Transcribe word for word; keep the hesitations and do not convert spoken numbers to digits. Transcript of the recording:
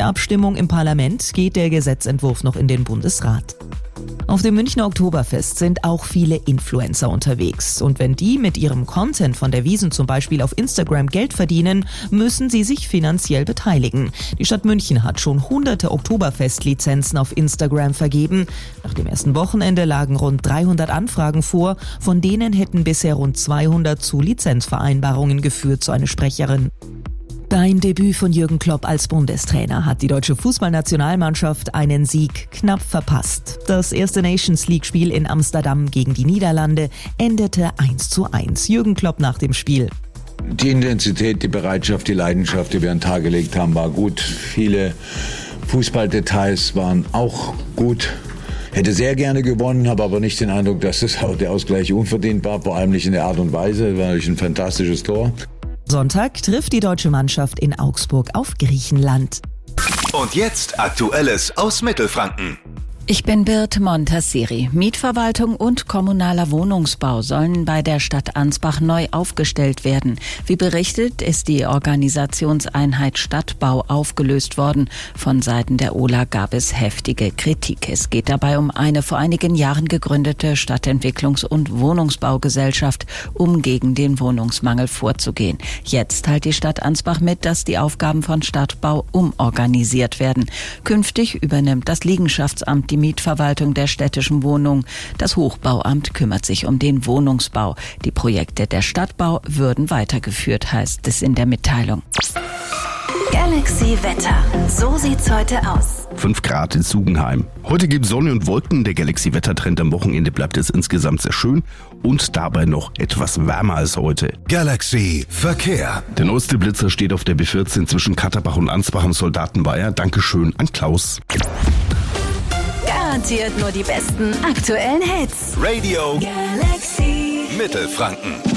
der Abstimmung im Parlament geht der Gesetzentwurf noch in den Bundesrat. Auf dem Münchner Oktoberfest sind auch viele Influencer unterwegs. Und wenn die mit ihrem Content von der Wiesn zum Beispiel auf Instagram Geld verdienen, müssen sie sich finanziell beteiligen. Die Stadt München hat schon hunderte Oktoberfestlizenzen auf Instagram vergeben. Nach dem ersten Wochenende lagen rund dreihundert Anfragen vor. Von denen hätten bisher rund zweihundert zu Lizenzvereinbarungen geführt, so eine Sprecherin. Beim Debüt von Jürgen Klopp als Bundestrainer hat die deutsche Fußballnationalmannschaft einen Sieg knapp verpasst. Das erste Nations-League-Spiel in Amsterdam gegen die Niederlande endete eins zu eins. Jürgen Klopp nach dem Spiel. Die Intensität, die Bereitschaft, die Leidenschaft, die wir an den Tag gelegt haben, war gut. Viele Fußballdetails waren auch gut. Hätte sehr gerne gewonnen, habe aber nicht den Eindruck, dass das auch der Ausgleich unverdient war, vor allem nicht in der Art und Weise. Das war natürlich ein fantastisches Tor. Sonntag trifft die deutsche Mannschaft in Augsburg auf Griechenland. Und jetzt Aktuelles aus Mittelfranken. Ich bin Birte Montasseri. Mietverwaltung und kommunaler Wohnungsbau sollen bei der Stadt Ansbach neu aufgestellt werden. Wie berichtet, ist die Organisationseinheit Stadtbau aufgelöst worden. Von Seiten der O L A gab es heftige Kritik. Es geht dabei um eine vor einigen Jahren gegründete Stadtentwicklungs- und Wohnungsbaugesellschaft, um gegen den Wohnungsmangel vorzugehen. Jetzt teilt die Stadt Ansbach mit, dass die Aufgaben von Stadtbau umorganisiert werden. Künftig übernimmt das Liegenschaftsamt die Mietverwaltung der städtischen Wohnungen. Das Hochbauamt kümmert sich um den Wohnungsbau. Die Projekte der Stadtbau würden weitergeführt, heißt es in der Mitteilung. Galaxy Wetter. So sieht's heute aus. fünf Grad in Sugenheim. Heute gibt es Sonne und Wolken. Der Galaxy-Wettertrend am Wochenende bleibt es insgesamt sehr schön und dabei noch etwas wärmer als heute. Galaxy Verkehr. Der neueste Blitzer steht auf der B vierzehn zwischen Katterbach und Ansbach am Soldatenweiher. Dankeschön an Klaus. Garantiert nur die besten aktuellen Hits. Radio Galaxy Mittelfranken.